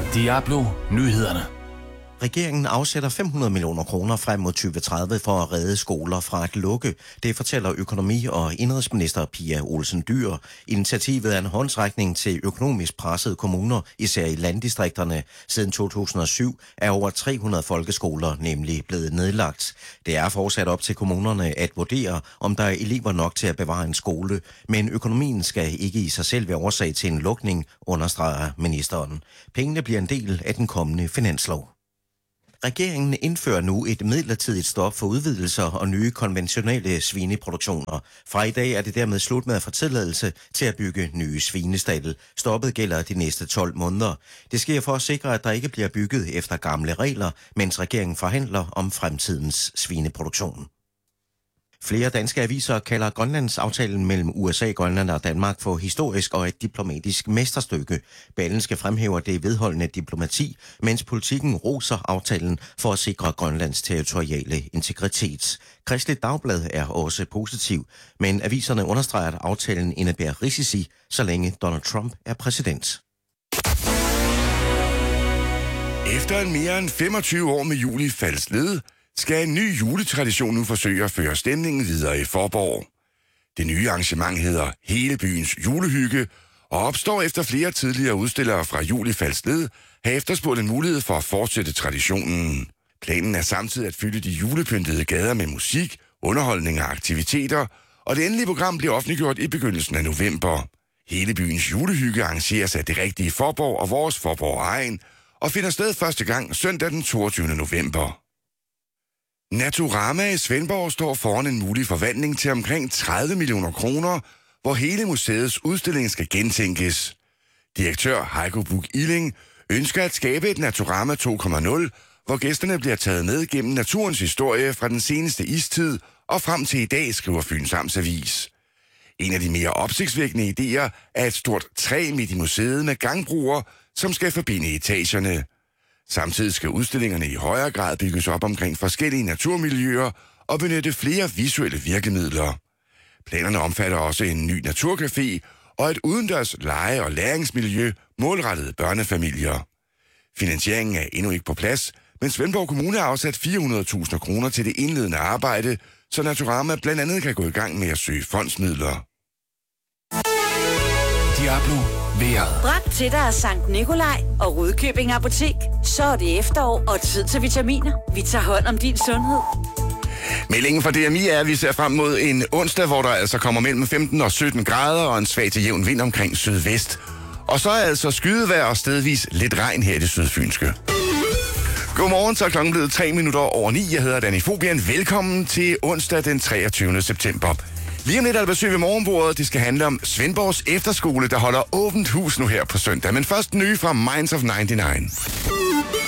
Diablo Nyhederne. Regeringen afsætter 500 millioner kroner frem mod 2030 for at redde skoler fra at lukke. Det fortæller økonomi- og indenrigsminister Pia Olsen Dyhr. Initiativet er en håndsrækning til økonomisk pressede kommuner, især i landdistrikterne. Siden 2007 er over 300 folkeskoler nemlig blevet nedlagt. Det er fortsat op til kommunerne at vurdere, om der er elever nok til at bevare en skole, men økonomien skal ikke i sig selv være årsag til en lukning, understreger ministeren. Pengene bliver en del af den kommende finanslov. Regeringen indfører nu et midlertidigt stop for udvidelser og nye konventionelle svineproduktioner. Fra i dag er det dermed slut med at få tilladelse til at bygge nye svinestalde. Stoppet gælder de næste 12 måneder. Det sker for at sikre, at der ikke bliver bygget efter gamle regler, mens regeringen forhandler om fremtidens svineproduktion. Flere danske aviser kalder Grønlandsaftalen mellem USA, Grønland og Danmark for historisk og et diplomatisk mesterstykke. Berlingske fremhæver det vedholdende diplomati, mens Politikken roser aftalen for at sikre Grønlands territoriale integritet. Kristeligt Dagblad er også positiv, men aviserne understreger, at aftalen indebærer risici, så længe Donald Trump er præsident. Efter en mere end 25 år med jul i Falsled, skal en ny juletradition nu forsøge at føre stemningen videre i Faaborg. Det nye arrangement hedder Hele byens julehygge og opstår efter flere tidligere udstillere fra Jul i Falsled har efterspurgt en mulighed for at fortsætte traditionen. Planen er samtidig at fylde de julepyntede gader med musik, underholdning og aktiviteter, og det endelige program bliver offentliggjort i begyndelsen af november. Hele byens julehygge arrangeres af Det Rigtige Faaborg og vores Faaborg Egen og finder sted første gang søndag den 22. november. Naturama i Svendborg står foran en mulig forvandling til omkring 30 millioner kroner, hvor hele museets udstilling skal gentænkes. Direktør Heiko Buch-Illing ønsker at skabe et Naturama 2.0, hvor gæsterne bliver taget med gennem naturens historie fra den seneste istid og frem til i dag, skriver Fyns Amtsavis. En af de mere opsigtsvækkende idéer er et stort træ midt i museet med gangbroer, som skal forbinde etagerne. Samtidig skal udstillingerne i højere grad bygges op omkring forskellige naturmiljøer og benytte flere visuelle virkemidler. Planerne omfatter også en ny naturcafé og et udendørs lege- og læringsmiljø målrettet børnefamilier. Finansieringen er endnu ikke på plads, men Svendborg Kommune har afsat 400.000 kroner til det indledende arbejde, så Naturama blandt andet kan gå i gang med at søge fondsmidler. Diablo vejret. Bragt til dig af Sankt Nikolaj og Rudkøbing Apotek. Så er det efterår og tid til vitaminer. Vi tager hånd om din sundhed. Meldingen fra DMI er, at vi ser frem mod en onsdag, hvor der altså kommer mellem 15 og 17 grader og en svag til jævn vind omkring sydvest. Og så er altså skydevejr og stedvis lidt regn her i det sydfynske. Godmorgen, så er klokken blevet 3 minutter over 9. Jeg hedder Danny Fobian. Velkommen til onsdag den 23. september. Lige om lidt er der besøg ved morgenbordet. Det skal handle om Svendborgs efterskole, der holder åbent hus nu her på søndag. Men først nye fra Minds of 99.